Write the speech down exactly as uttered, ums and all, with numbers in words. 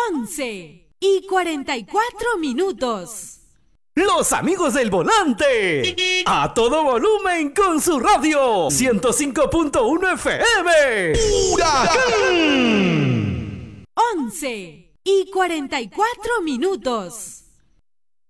once y cuarenta y cuatro minutos. Los amigos del volante, a todo volumen con su radio, ciento cinco punto uno F M. ¡Huracán! once y cuarenta y cuatro minutos.